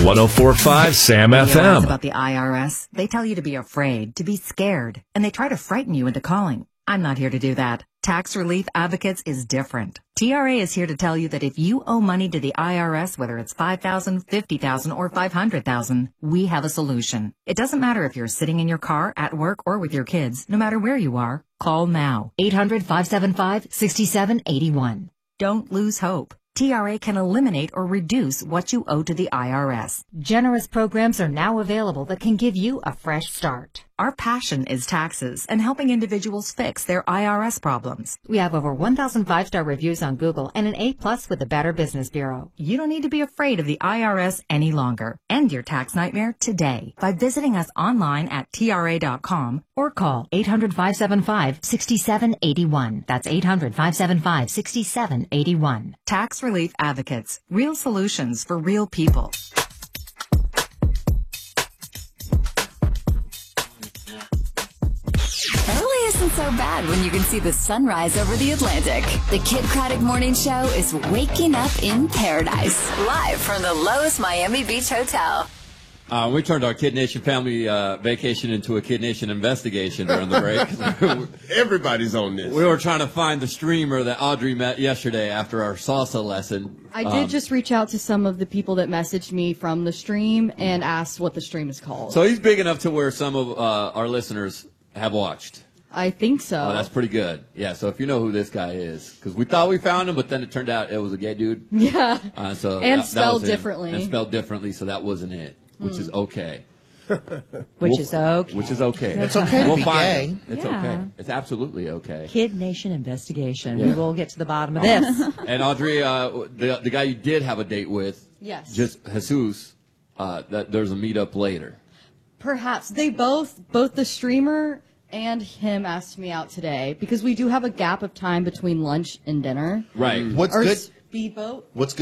104.5 Sam Realize FM. about the IRS, they tell you to be afraid, to be scared, and they try to frighten you into calling. I'm not here to do that. Tax Relief Advocates is different. TRA is here to tell you that if you owe money to the IRS, whether it's $5,000, $50,000, or $500,000, we have a solution. It doesn't matter if you're sitting in your car, at work, or with your kids. No matter where you are, call now. 800-575-6781. Don't lose hope. TRA can eliminate or reduce what you owe to the IRS. Generous programs are now available that can give you a fresh start. Our passion is taxes and helping individuals fix their IRS problems. We have over 1,000 5-star reviews on Google and an A+ with the Better Business Bureau. You don't need to be afraid of the IRS any longer. End your tax nightmare today by visiting us online at TRA.com or call 800-575-6781. That's 800-575-6781. Tax Relief Advocates. Real solutions for real people. Early isn't so bad when you can see the sunrise over the Atlantic. The Kid Craddock Morning Show is waking up in paradise. Live from the Lowe's Miami Beach Hotel. We turned our Kid Nation family vacation into a Kid Nation investigation during the break. Everybody's on this. We were trying to find the streamer that Audrey met yesterday after our salsa lesson. I did just reach out to some of the people that messaged me from the stream and asked what the stream is called. So he's big enough to where some of our listeners have watched. I think so. Oh, that's pretty good. Yeah, so if you know who this guy is, because we thought we found him, but then it turned out it was a gay dude. Yeah. So and that spelled was him. differently. And spelled differently, so that wasn't it, which is okay. Which is okay. Which is okay. It's okay to be gay. Him. It's okay. It's absolutely okay. Kid Nation investigation. Yeah. We will get to the bottom of this. And Audrey, the guy you did have a date with, Yes. just Jesus, that there's a meetup later. Perhaps. They both the streamer and him asked me out today because we do have a gap of time between lunch and dinner. Right. What's Or good? speedboat. What's